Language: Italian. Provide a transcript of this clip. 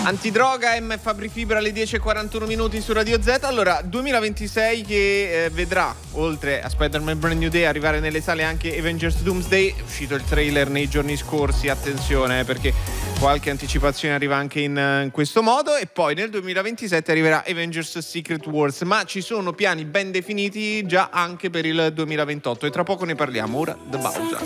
Antidroga, M Fabri Fibra alle 10:41 minuti su Radio Z. Allora, 2026 che vedrà, oltre a Spider-Man Brand New Day, arrivare nelle sale anche Avengers Doomsday. È uscito il trailer nei giorni scorsi, attenzione perché qualche anticipazione arriva anche in questo modo. E poi nel 2027 arriverà Avengers Secret Wars, ma ci sono piani ben definiti già anche per il 2028 e tra poco ne parliamo. Ora The Bowser.